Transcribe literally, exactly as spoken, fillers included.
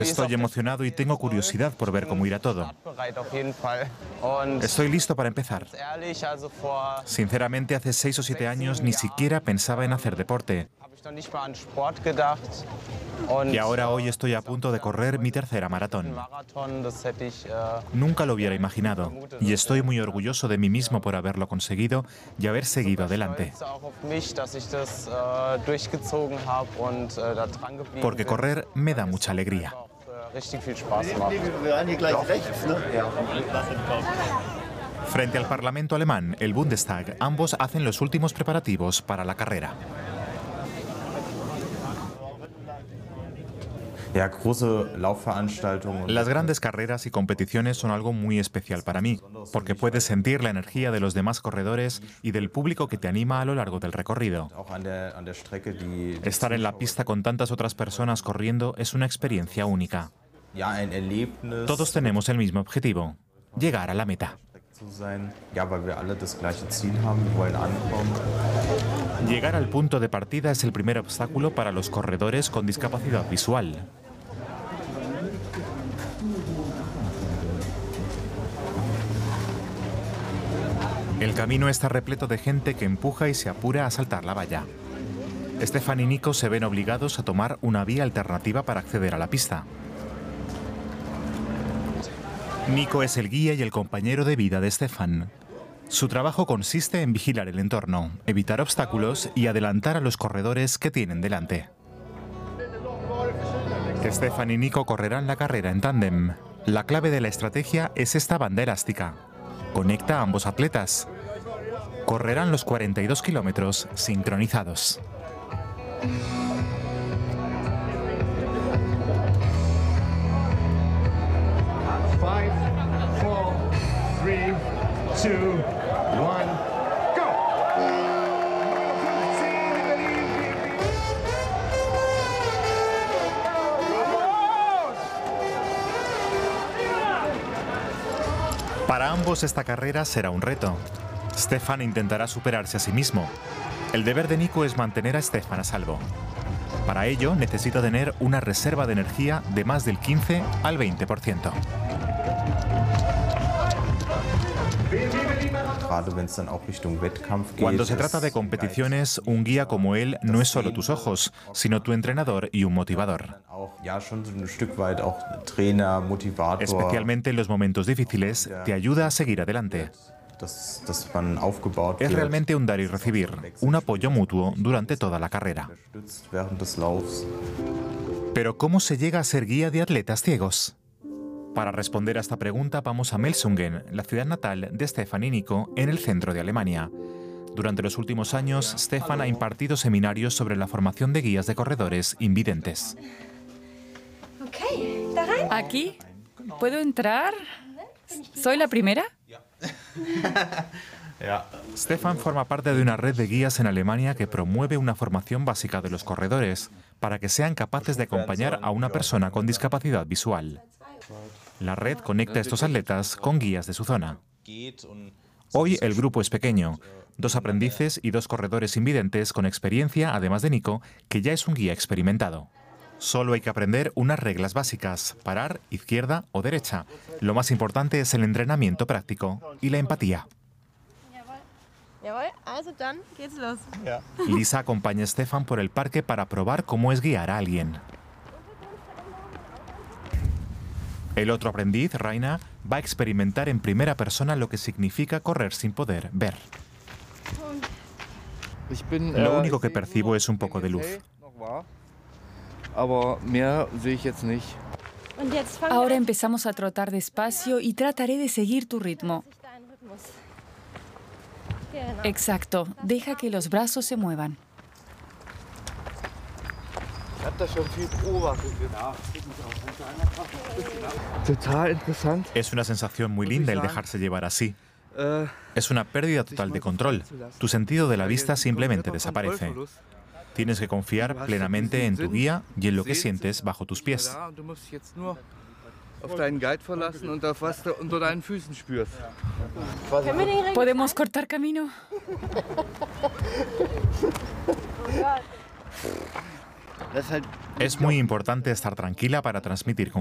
Estoy emocionado y tengo curiosidad por ver cómo irá todo. Estoy listo para empezar. Sinceramente, hace seis o siete años ni siquiera pensaba en hacer deporte. Y ahora hoy estoy a punto de correr mi tercera maratón. Nunca lo hubiera imaginado y estoy muy orgulloso de mí mismo por haberlo conseguido y haber seguido adelante. Porque correr me da mucha alegría. Frente al Parlamento alemán, el Bundestag, ambos hacen los últimos preparativos para la carrera. Las grandes carreras y competiciones son algo muy especial para mí, porque puedes sentir la energía de los demás corredores y del público que te anima a lo largo del recorrido. Estar en la pista con tantas otras personas corriendo es una experiencia única. Todos tenemos el mismo objetivo: llegar a la meta. Llegar al punto de partida es el primer obstáculo para los corredores con discapacidad visual. El camino está repleto de gente que empuja y se apura a saltar la valla. Stefan y Nico se ven obligados a tomar una vía alternativa para acceder a la pista. Nico es el guía y el compañero de vida de Stefan. Su trabajo consiste en vigilar el entorno, evitar obstáculos y adelantar a los corredores que tienen delante. Stefan y Nico correrán la carrera en tándem. La clave de la estrategia es esta banda elástica. Conecta a ambos atletas. Correrán los cuarenta y dos kilómetros sincronizados. Para ambos esta carrera será un reto. Stefan intentará superarse a sí mismo. El deber de Nico es mantener a Stefan a salvo. Para ello necesita tener una reserva de energía de más del quince al veinte por ciento. Cuando se trata de competiciones, un guía como él no es solo tus ojos, sino tu entrenador y un motivador. Especialmente en los momentos difíciles, te ayuda a seguir adelante. Es realmente un dar y recibir, un apoyo mutuo durante toda la carrera. Pero ¿cómo se llega a ser guía de atletas ciegos? Para responder a esta pregunta vamos a Melsungen, la ciudad natal de Stefan y Nico, en el centro de Alemania. Durante los últimos años, Stefan ha impartido seminarios sobre la formación de guías de corredores invidentes. ¿Aquí? ¿Puedo entrar? ¿Soy la primera? Stefan forma parte de una red de guías en Alemania que promueve una formación básica de los corredores para que sean capaces de acompañar a una persona con discapacidad visual. La red conecta a estos atletas con guías de su zona. Hoy el grupo es pequeño, dos aprendices y dos corredores invidentes con experiencia, además de Nico, que ya es un guía experimentado. Solo hay que aprender unas reglas básicas: parar, izquierda o derecha. Lo más importante es el entrenamiento práctico y la empatía. Lisa acompaña a Stefan por el parque para probar cómo es guiar a alguien. El otro aprendiz, Raina, va a experimentar en primera persona lo que significa correr sin poder ver. Lo único que percibo es un poco de luz. Ahora empezamos a trotar despacio y trataré de seguir tu ritmo. Exacto. Deja que los brazos se muevan. Es una sensación muy linda el dejarse llevar así. Es una pérdida total de control. Tu sentido de la vista simplemente desaparece. Tienes que confiar plenamente en tu guía y en lo que sientes bajo tus pies. ¿Podemos cortar camino? Es muy importante estar tranquila para transmitir